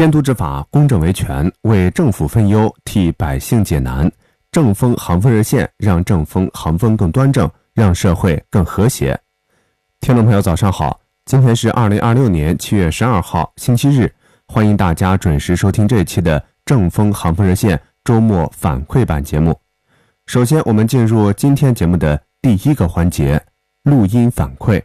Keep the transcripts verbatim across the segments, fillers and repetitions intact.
监督执法，公正维权，为政府分忧，替百姓解难。正风航风热线，让正风航风更端正，让社会更和谐。听众朋友早上好，今天是二零二六年七月十二号星期日，欢迎大家准时收听这一期的正风航风热线周末反馈版节目。首先我们进入今天节目的第一个环节，录音反馈。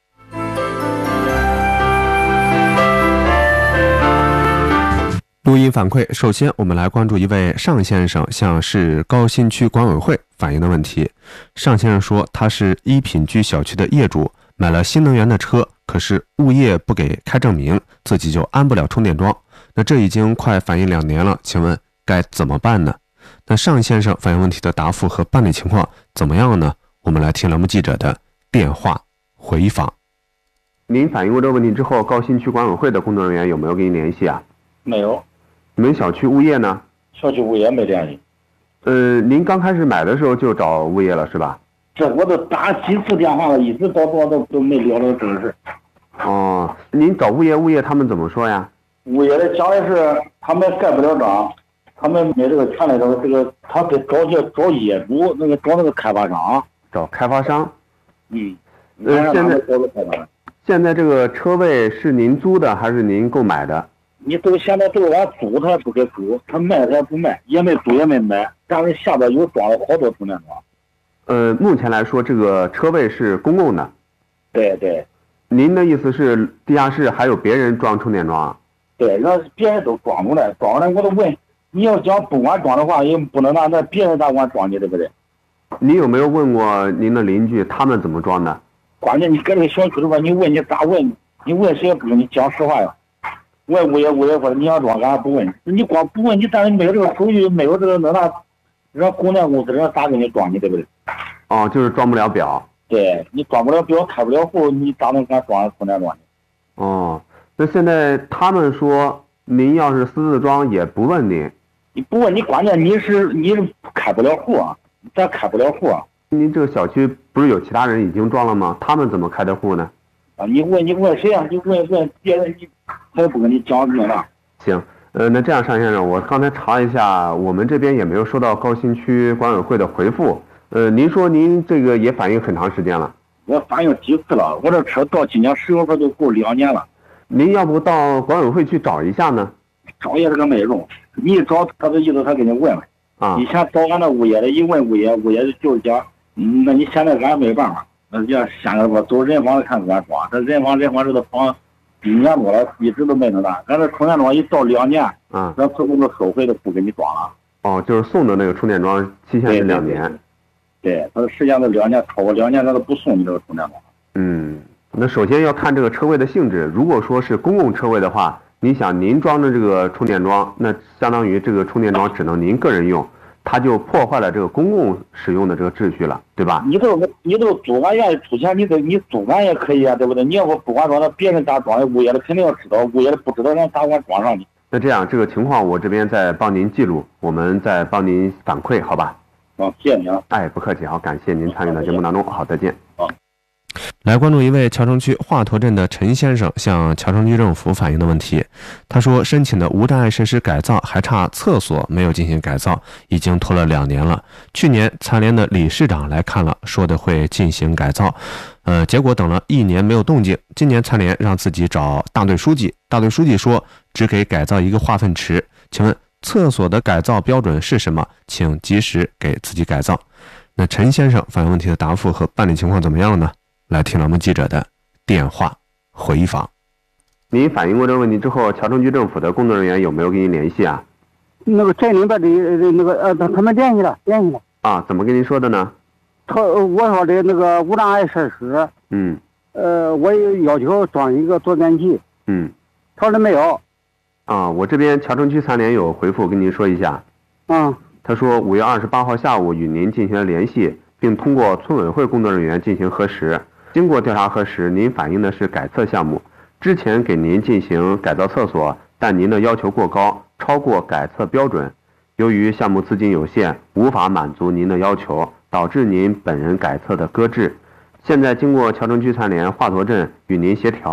录音反馈，首先我们来关注一位尚先生向市高新区管委会反映的问题。尚先生说，他是一品居小区的业主，买了新能源的车，可是物业不给开证明，自己就安不了充电桩。那这已经快反映两年了，请问该怎么办呢？那尚先生反映问题的答复和办理情况怎么样呢？我们来听栏目记者的电话回访。您反映过这个问题之后，高新区管委会的工作人员有没有跟您联系啊？ 没有。 你们小区物业呢？ 小区物业没联系。 呃，您刚开始买的时候就找物业了是吧？ 这我都打几次电话了，一直到到都都没聊到这个事。 哦，您找物业，物业他们怎么说呀？ 物业的讲的是他们盖不了章，他们没这个权利，这个这个他得找些找业主，那个找那个开发商。 找开发商。 嗯。 呃，现在现在这个车位是您租的还是您购买的？ 你都现在都往租，他也不给租，他卖他也不卖，也没租也没买，但是下边又装了好多充电桩。 呃，目前来说，这个车位是公共的。 对对。 您的意思是地下室还有别人装充电桩啊？ 对，让别人都装出来，装出来我都问，你要讲不管装的话，也不能拿那别人咋管装你，对不对？ 你有没有问过您的邻居他们怎么装的？ 关键你搁这个小区里边，你问你咋问？你问谁也不跟你讲实话呀。问物业，物业说你要装，俺还不问。你光不问，你但是没有这个手续，没有这个那啥，让供电公司人咋给你装你，对不对？ 哦，就是装不了表。 对，你装不了表，开不了户，你咋能给俺装充电桩呢？ 哦，那现在他们说，您要是私自装也不问您。 你不问，你关键你是你是开不了户啊，咱开不了户啊。 您这个小区不是有其他人已经装了吗？他们怎么开的户呢？ 啊，你问你问谁啊？你问问别人，你他也不跟你讲明了。 行，呃，那这样，尚先生，我刚才查一下，我们这边也没有收到高新区管委会的回复。呃，您说您这个也反映很长时间了？ 我反映几次了，我这车到今年十月份都够两年了。 您要不到管委会去找一下呢？ 找也是个没用，你一找他的意思他给你问了。 啊。 以前找俺那物业的，一问物业，物业就是讲，嗯，那你现在俺没办法。那叫现在吧，走人房看俺装，这人房人房这个房一年多了，一直都没那啥。俺这充电桩一到两年， 啊， 咱最后都收回都不给你装了。 哦，就是送的那个充电桩期限是两年。 对，对，他的时间都两年，超过两年他都不送你这个充电桩。 嗯，那首先要看这个车位的性质。如果说是公共车位的话，你想您装的这个充电桩，那相当于这个充电桩只能您个人用。他就破坏了这个公共使用的这个秩序了，对吧？ 你都你都租，俺愿意出钱，你得你租俺也可以啊，对不对？你要不不管装，那别人咋装的，物业的肯定要知道，物业的不知道，让咋管装上去。 那这样，这个情况我这边再帮您记录，我们再帮您反馈，好吧？ 好，谢谢您啊。 哎，不客气，好，感谢您参与到节目当中，好，再见。 好。 来关注一位桥城区华佗镇的陈先生向桥城区政府反映的问题。他说，申请的无障碍设施改造还差厕所没有进行改造，已经拖了两年了。去年残联的理事长来看了，说的会进行改造，呃，结果等了一年没有动静。今年残联让自己找大队书记，大队书记说只给改造一个化粪池。请问厕所的改造标准是什么？请及时给自己改造。那陈先生反映问题的答复和办理情况怎么样呢？来听咱们记者的电话回访。您反映过这个问题之后，桥城区政府的工作人员有没有跟您联系啊？ 那个镇里边的那个呃，他们联系了，联系了。 啊，怎么跟您说的呢？ 他我说的那个无障碍设施， 嗯， 呃，我也要求装一个坐便器， 嗯， 他说没有。 啊，我这边桥城区残联有回复跟您说一下。 嗯， 他说五月二十八号下午与您进行了联系，并通过村委会工作人员进行核实。经过调查核实，您反映的是改厕项目，之前给您进行改造厕所，但您的要求过高，超过改厕标准。由于项目资金有限，无法满足您的要求，导致您本人改厕的搁置。现在经过桥城区残联华佗镇与您协调，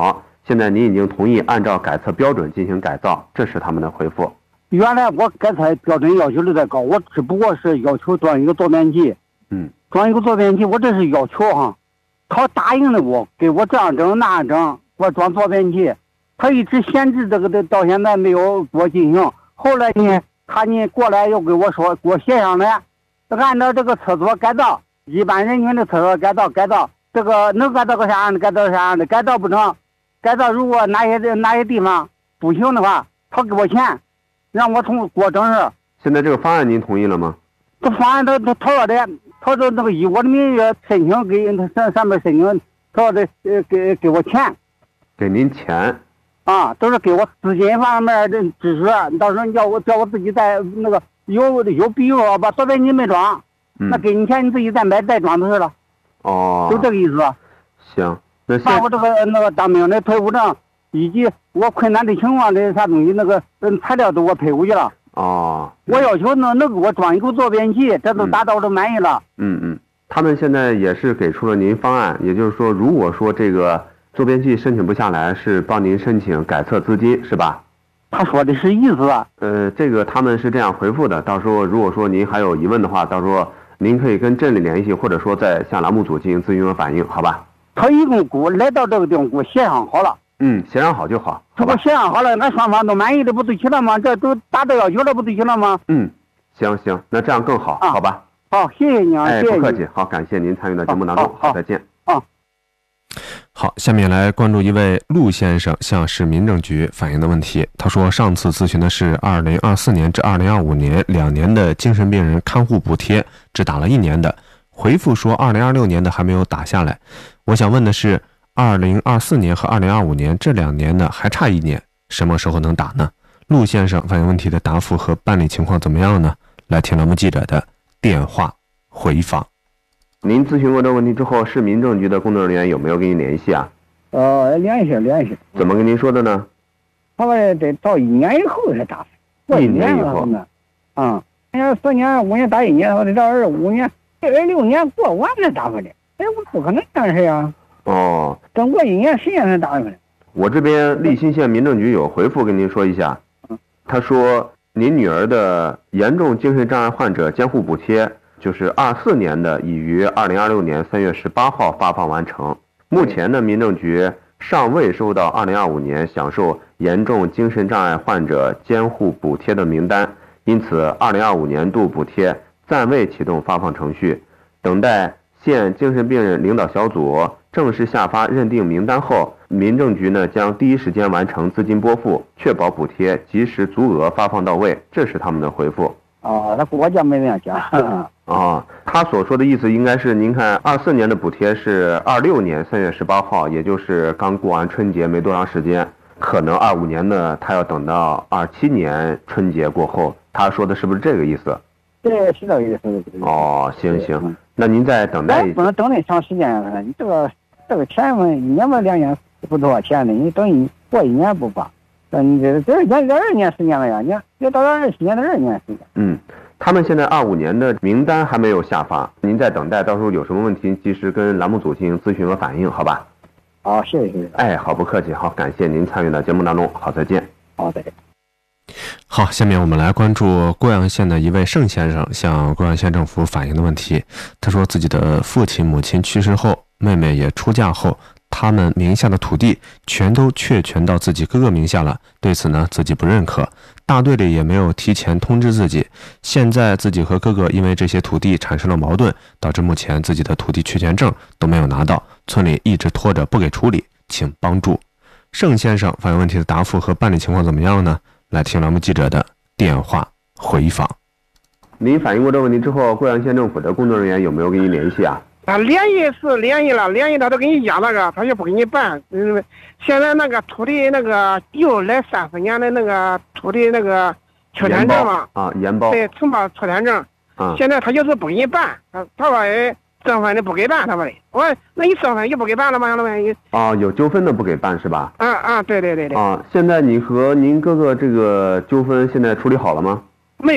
现在您已经同意按照改测标准进行改造，这是他们的回复。 原来我改测标准要求的再高，我只不过是要求装一个坐便器， 嗯， 装一个坐便器，我这是要求哈。他答应了我，给我这样整那样整，给我装坐便器，他一直限制这个的，到现在没有给我进行。后来呢，他呢过来又给我说，给我写上来，按照这个厕所改造，一般人群的厕所改造改造，这个能改造个啥样的改造啥样的，改造不成，改造如果哪些哪些地方不行的话，他给我钱，让我从给我整事。 现在这个方案您同意了吗？ 这方案他他他说的，他说那个以我的名义申请给他上上面申请，他说的呃给给我钱， 给您钱啊，都是给我资金方面的支持。到时候叫我叫我自己再那个有有比如说把左边你没装， 嗯、 那给你钱你自己再买再装就是了。 哦， 就这个意思。 行，那把我这个那个当兵的退伍证以及我困难的情况的啥东西那个嗯材料都我配过去了。 哦， 我要求呢能给我装一个坐便器，这都达到了满意了。 嗯嗯，他们现在也是给出了您方案，也就是说，如果说这个坐便器申请不下来，是帮您申请改测资金，是吧？ 他说的是意思啊。 呃，这个他们是这样回复的。到时候如果说您还有疑问的话，到时候您可以跟镇里联系，或者说再向栏目组进行咨询和反映，好吧？ 他一共给我来到这个地方给我协商好了。 嗯，协商好就好。 他给我协商好了，俺双方都满意的不就行了吗？这都达到要求了不就行了吗？ 嗯，行行，那这样更好，啊、好吧？ 好，谢谢你啊， 哎， 谢谢不客气。好，感谢您参与到节目当中，好，再见。 啊。 好，下面来关注一位陆先生向市民政局反映的问题。他说，上次咨询的是二零二四年至二零二五年两年的精神病人看护补贴，只打了一年的，回复说二零二六年的还没有打下来。我想问的是，二零二四年和二零二五年这两年呢还差一年，什么时候能打呢？陆先生反映问题的答复和办理情况怎么样呢？来听栏目记者的电话回访。您咨询过这个问题之后，市民政局的工作人员有没有跟您联系啊？ 呃，联系联系。 怎么跟您说的呢？ 他说得到一年以后才打。 过一年以后。 啊，人家四年五年打一年，我得到二五年、二六年过完才打回来。哎，我不可能这样式呀。 哦。 等过一年时间才打回来。 我这边利辛县民政局有回复跟您说一下。 嗯。 他说，您女儿的严重精神障碍患者监护补贴。就是二四年的已于二零二六年三月十八号发放完成。目前呢，民政局尚未收到二零二五年享受严重精神障碍患者监护补贴的名单，因此二零二五年度补贴暂未启动发放程序，等待县精神病人领导小组正式下发认定名单后，民政局呢将第一时间完成资金拨付，确保补贴及时足额发放到位。这是他们的回复。 哦，那国家没这样讲。 啊，他所说的意思应该是，您看二四年的补贴是二六年三月十八号，也就是刚过完春节没多长时间，可能二五年呢，他要等到二七年春节过后。他说的是不是这个意思？ 对，是这个意思。 哦，行行，那您再等待一下。 不能等那长时间了，你这个这个钱嘛，一年吧两年不多少钱呢，你等一过一年不罢。你这这这二年时间了呀，你要到二十年的二年时间。 嗯。他们现在二五年的名单还没有下发，您在等待，到时候有什么问题及时跟栏目组进行咨询和反映，好吧？ 好，谢谢谢谢。 哎，好，不客气，好，感谢您参与到节目当中，好，再见。 好，再见。 好，下面我们来关注贵阳县的一位盛先生向贵阳县政府反映的问题。他说，自己的父亲母亲去世后，妹妹也出嫁后，他们名下的土地全都确权到自己哥哥名下了，对此呢自己不认可，大队里也没有提前通知自己，现在自己和哥哥因为这些土地产生了矛盾，导致目前自己的土地确权证都没有拿到，村里一直拖着不给处理，请帮助。盛先生反映问题的答复和办理情况怎么样呢？来听栏目记者的电话回访。您反映过这个问题之后，贵阳县政府的工作人员有没有跟您联系啊？ 啊，联系是联系了，联系他都给你讲那个，他也不给你办。嗯，现在那个土地那个又来三四年的那个土地那个确权证嘛， 啊，延包。 对，承包确权证。啊。现在他就是不给你办，他他说哎，身份的不给办，他说的。我说那你身份也不给办了吗？杨老板？ 啊，有纠纷的不给办是吧？ 啊啊，对对对对。 啊，现在你和您哥哥这个纠纷现在处理好了吗？ 没有。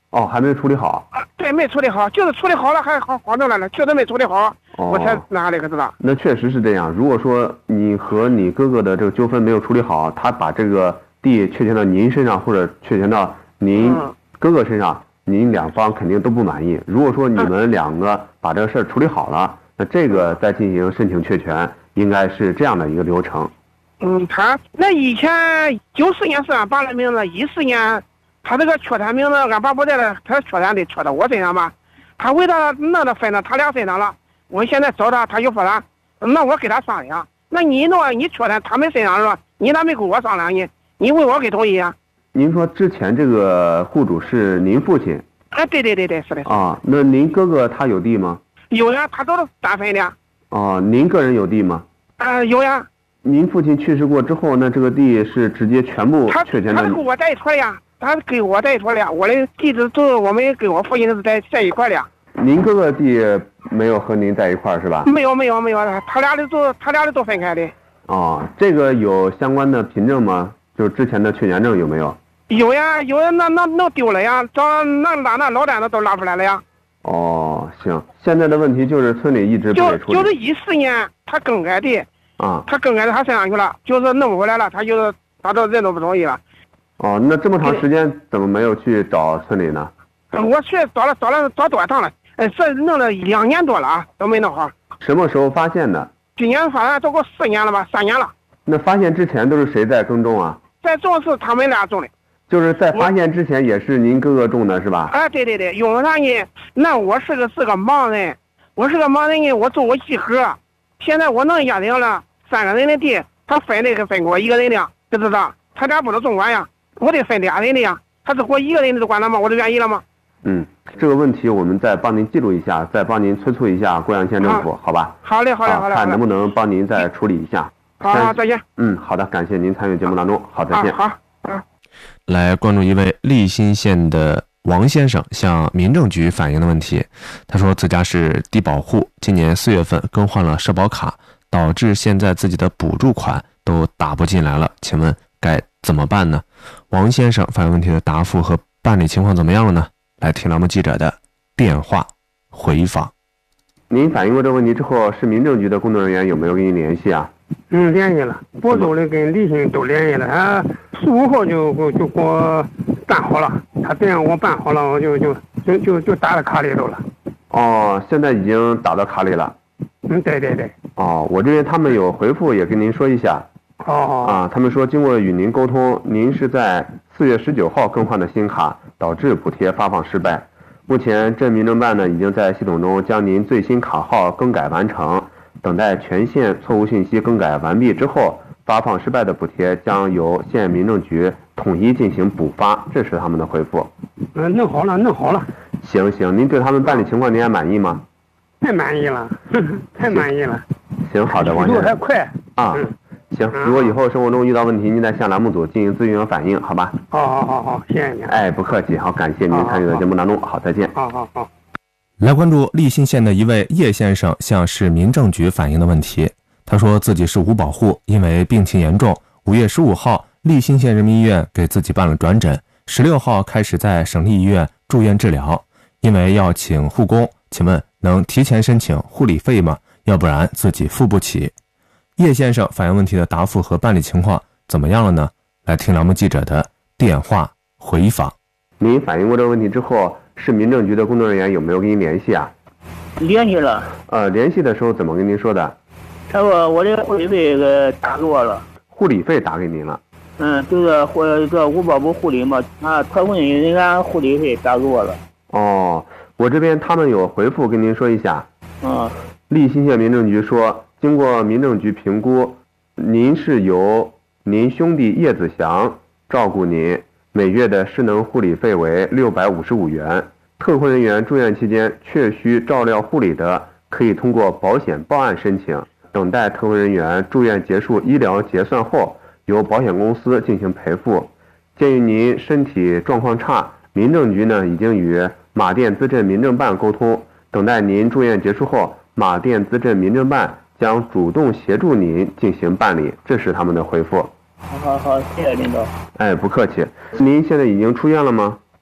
哦，还没处理好。 啊，对，没处理好，就是处理好了还好好着了，确实没处理好， 哦、 我才那个知道。 那确实是这样。如果说你和你哥哥的这个纠纷没有处理好，他把这个地确权到您身上，或者确权到您哥哥身上，嗯、您两方肯定都不满意。如果说你们两个把这个事儿处理好了，那这个再进行申请确权，应该是这样的一个流程。 嗯，他那以前九四年是俺爸的名字，一四年他这个确权名字俺爸不在了，他确权得确到我身上吧，他为他弄的分到他俩身上了。我现在找他，他就说了，那我跟他商量。那你弄你确权他们身上是吧？你咋没跟我商量呢？你问我给同意啊？ 您说之前这个户主是您父亲？ 啊，对对对对，是的。 啊，那您哥哥他有地吗？ 有呀，他都是单分的。 哦，您个人有地吗？ 啊，有呀。 您父亲去世过之后，那这个地是直接全部确权的？ 他跟我在一块呀，他跟我在一块呀，我的地址都是我们跟我父亲是在在一块的。 您哥哥地没有和您在一块是吧？ 没有没有没有，他俩的都他俩的都分开的。 哦，这个有相关的凭证吗？就之前的确权证有没有？ 有呀，有那那那丢了呀，找那拉那老单子都拉出来了呀。 哦，行，现在的问题就是村里一直不给处理。 就就是一四年他更改的。 啊， 他更改到他身上去了，就是弄不回来了，他就是他都人都不同意了。 哦，那这么长时间怎么没有去找村里呢？ 我去找了找了找多趟了，呃，这弄了两年多了啊，都没弄好。 什么时候发现的？ 今年发现都够四年了吧，三年了。 那发现之前都是谁在耕种啊？ 在种是他们俩种的。 就是在发现之前也是您哥哥种的是吧？ 啊，对对对，因为啥呢？那我是个是个盲人，我是个盲人呢，我种我一盒，现在我弄家庭了。三个人的地，他分的跟分给我一个人的，知不知道？他俩不能总管呀，我得分俩人的呀。他是给我一个人的就管了吗？我就愿意了吗？ 嗯，这个问题我们再帮您记录一下，再帮您催促一下贵阳县政府，好吧？ 好嘞，好嘞，好嘞， 看能不能帮您再处理一下。 好，再见。 嗯，好的，感谢您参与节目当中，好，再见。 好，啊， 来关注一位利辛县的王先生向民政局反映的问题。他说自家是低保户，今年四月份更换了社保卡，导致现在自己的补助款都打不进来了，请问该怎么办呢？王先生反映问题的答复和办理情况怎么样了呢？来听栏目记者的电话回访。 您反映过这个问题之后，市民政局的工作人员有没有跟您联系啊？ 嗯，联系了，播州的跟利辛都联系了，他十五号就就给我办好了，他这样我办好了，我就就就就就打到卡里头了。 哦，现在已经打到卡里了。 嗯，对对对。 哦，我这边他们有回复，也跟您说一下。 哦。 啊，他们说经过与您沟通，您是在四月十九号更换的新卡，导致补贴发放失败。目前镇民政办呢已经在系统中将您最新卡号更改完成，等待全县错误信息更改完毕之后，发放失败的补贴将由县民政局统一进行补发。这是他们的回复。 嗯，弄好了，弄好了。 行行，您对他们办理情况您还满意吗？ 太满意了，呵呵太满意了。 行，好的，王先生。 速度还快啊。嗯行，如果以后生活中遇到问题，您再向栏目组进行咨询和反映，好吧？ 好好好好，谢谢您。 哎，不客气，好，感谢您参与到节目当中，好，再见。 好好好。 来关注利辛县的一位叶先生向市民政局反映的问题。他说自己是五保户，因为病情严重，五月十五号利辛县人民医院给自己办了转诊，十六号开始在省立医院住院治疗。因为要请护工，请问能提前申请护理费吗？要不然自己付不起。叶先生反映问题的答复和办理情况怎么样了呢？来听栏目记者的电话回访。 您反映过这个问题之后，市民政局的工作人员有没有跟您联系啊？ 联系了。 呃，联系的时候怎么跟您说的？ 他说我的护理费给打给我了。 护理费打给您了？ 嗯，就是护这五保部护理嘛，啊，他问人家护理费打给我了。 哦，我这边他们有回复跟您说一下。 嗯。 利辛县民政局说，经过民政局评估，您是由您兄弟叶子祥照顾您，每月的失能护理费为六百五十五元。特困人员住院期间确需照料护理的，可以通过保险报案申请，等待特困人员住院结束医疗结算后，由保险公司进行赔付。鉴于您身体状况差，民政局呢已经与马甸资镇民政办沟通，等待您住院结束后，马甸资镇民政办将主动协助您进行办理，这是他们的回复。 好好好，谢谢领导。 哎，不客气。您现在已经出院了吗？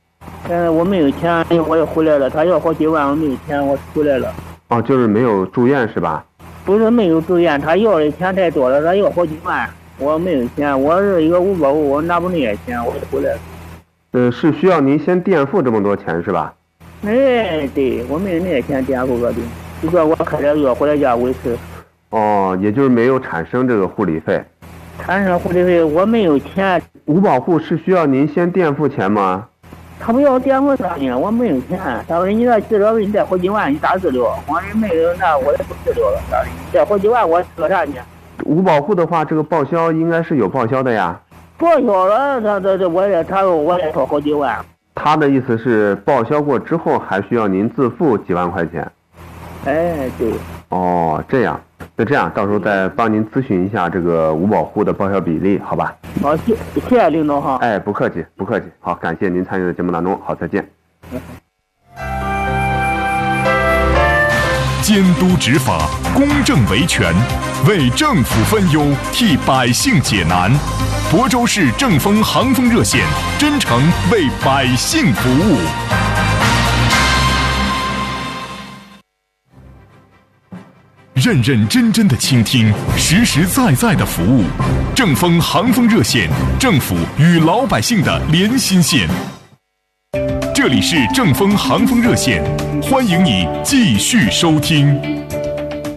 现在我没有钱，我也回来了。他要好几万，我没有钱，我回来了。 哦，就是没有住院是吧？ 不是没有住院，他要的钱太多了，他要好几万，我没有钱，我是一个五保户，我拿不那些钱，我就回来了。 呃，是需要您先垫付这么多钱是吧？ 哎，对，我没有那些钱垫付个的，就说我开点药回来家维持。 哦，也就是没有产生这个护理费。 产生护理费，我没有钱。 五保户是需要您先垫付钱吗？ 他不要垫付啥呢？我没有钱。他说你那治疗费你带好几万，你咋治疗？我说没有，那我也不治疗了。他说你带好几万，我治啥呢？ 五保户的话，这个报销应该是有报销的呀。 报销了，他这这我也他说我也掏好几万。 他的意思是报销过之后还需要您自付几万块钱。 哎，对。 哦，这样，那这样到时候再帮您咨询一下这个五保户的报销比例，好吧？ 好，谢谢谢领导哈。 哎，不客气，不客气。好，感谢您参与的节目当中，好，再见。 监督执法，公正维权，为政府分忧，替百姓解难。亳州市正风航风热线，真诚为百姓服务。认认真真的倾听，实实在在的服务。正风航风热线，政府与老百姓的连心线。这里是正风航风热线，欢迎你继续收听。